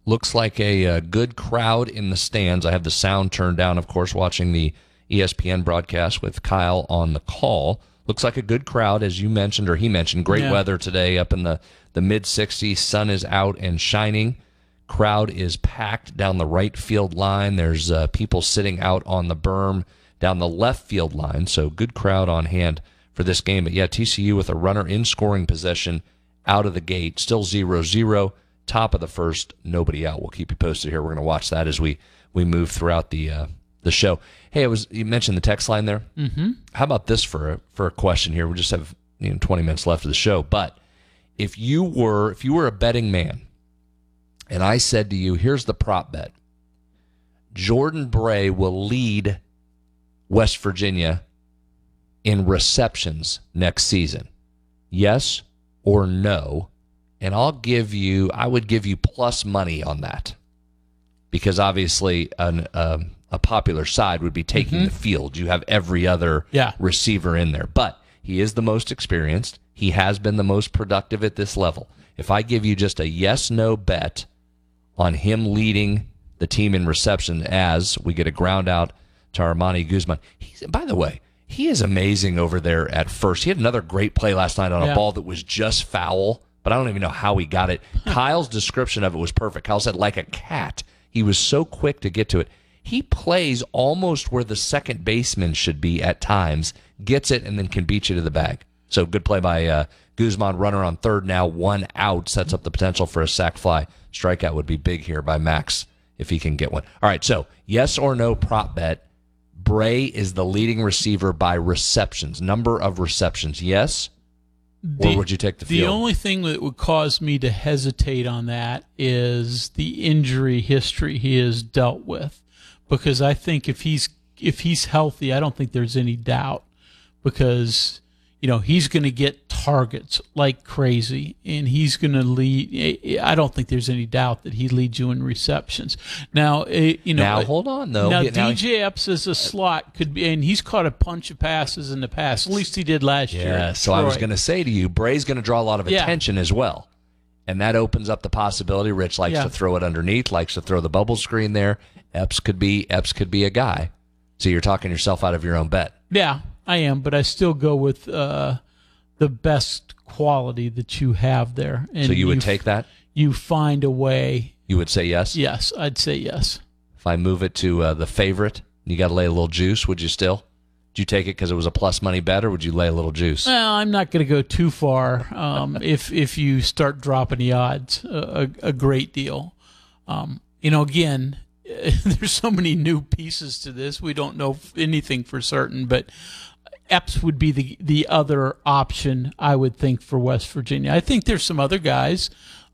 Looks like a good crowd in the stands. I have the sound turned down, of course, watching the ESPN broadcast with Kyle on the call. Looks like a good crowd, as you mentioned, or he mentioned. Great weather today up in the mid-60s. Sun is out and shining. Crowd is packed down the right field line. There's people sitting out on the berm down the left field line. So good crowd on hand for this game. But yeah, TCU with a runner in scoring possession out of the gate. Still 0-0. Top of the first, nobody out. We'll keep you posted here. We're going to watch that as we move throughout the show. Hey, you mentioned the text line there. Mm-hmm. How about this for a question here? We just have 20 minutes left of the show. But if you were a betting man, and I said to you, here's the prop bet: Jordan Bray will lead West Virginia in receptions next season. Yes or no? And I would give you plus money on that, because obviously a popular side would be taking the field. You have every other receiver in there, but he is the most experienced. He has been the most productive at this level. If I give you just a yes-no bet on him leading the team in reception as we get a ground out to Armani Guzman, by the way, he is amazing over there at first. He had another great play last night on a ball that was just foul, but I don't even know how he got it. Kyle's description of it was perfect. Kyle said, like a cat. He was so quick to get to it. He plays almost where the second baseman should be at times, gets it, and then can beat you to the bag. So good play by Guzman, runner on third now, 1 out, sets up the potential for a sac fly. Strikeout would be big here by Max if he can get one. All right, so yes or no prop bet. Bray is the leading receiver by receptions, number of receptions. Yes? Or would you take the field? The only thing that would cause me to hesitate on that is the injury history he has dealt with. Because I think if he's healthy, I don't think there's any doubt. Because he's going to get targets like crazy, and he's going to lead. I don't think there's any doubt that he leads you in receptions. Now, Now, hold on, though. Now, DJ Epps as a slot could be, and he's caught a bunch of passes in the past. At least he did last year. Yeah, so I was going to say to you, Bray's going to draw a lot of attention as well. And that opens up the possibility. Rich likes to throw it underneath, likes to throw the bubble screen there. Epps could be a guy. So you're talking yourself out of your own bet. Yeah, I am, but I still go with the best quality that you have there. And so you would take that? You find a way. You would say yes? Yes, I'd say yes. If I move it to the favorite, and you got to lay a little juice, would you still? Would you take it because it was a plus money bet, or would you lay a little juice? Well, I'm not going to go too far if you start dropping the odds a great deal. Again, there's so many new pieces to this. We don't know anything for certain, but Epps would be the other option, I would think, for West Virginia. I think there's some other guys.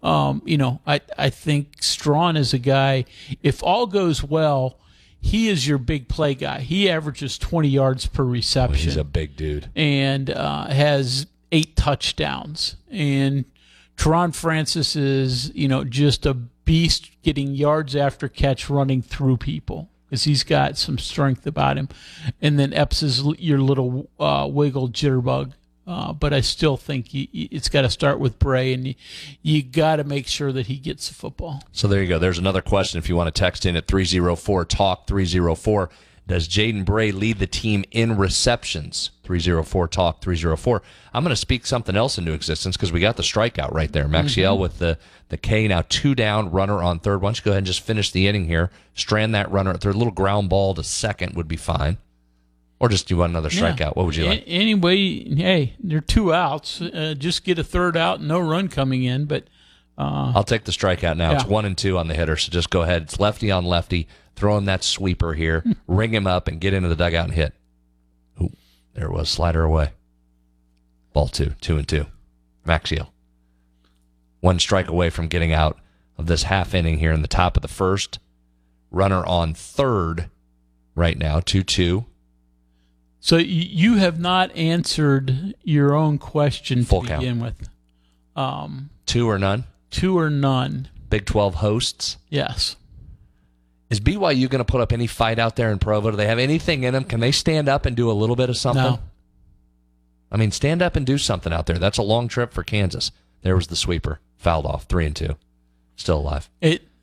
I think Strawn is a guy, if all goes well, he is your big play guy. He averages 20 yards per reception. He's a big dude. And has 8 touchdowns. And Teron Francis is, just a beast getting yards after catch running through people, because he's got some strength about him. And then Epps is your little wiggle jitterbug. But I still think it's got to start with Bray, and you got to make sure that he gets the football. So there you go. There's another question if you want to text in at 304-TALK-304. Does Jaden Bray lead the team in receptions? 304-TALK-304. I'm going to speak something else into existence because we got the strikeout right there. Maxiell with the K, now 2 down, runner on third. Why don't you go ahead and just finish the inning here, strand that runner at third. A little ground ball to second would be fine. Or just do another strikeout. What would you like? Anyway, hey, there are 2 outs. Just get a third out, no run coming in. But I'll take the strikeout now. Yeah. It's 1 and 2 on the hitter, so just go ahead. It's lefty on lefty. Throw him that sweeper here. Ring him up and get into the dugout and hit. Ooh, there it was. Slider away. Ball 2. 2 and 2. Maxiell. 1 strike away from getting out of this half inning here in the top of the first. Runner on third right now. 2-2. So you have not answered your own question Full to begin count. with. 2 or none? 2 or none. Big 12 hosts? Yes. Is BYU going to put up any fight out there in Provo? Do they have anything in them? Can they stand up and do a little bit of something? No. I mean, stand up and do something out there. That's a long trip for Kansas. There was the sweeper. Fouled off. 3 and 2. Still alive.